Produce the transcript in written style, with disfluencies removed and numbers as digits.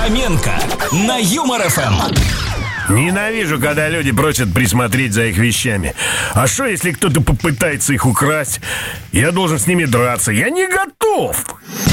Фоменко на Юмор ФМ. Ненавижу, когда люди просят присмотреть за их вещами. А что, если кто-то попытается их украсть? Я должен с ними драться. Я не готов!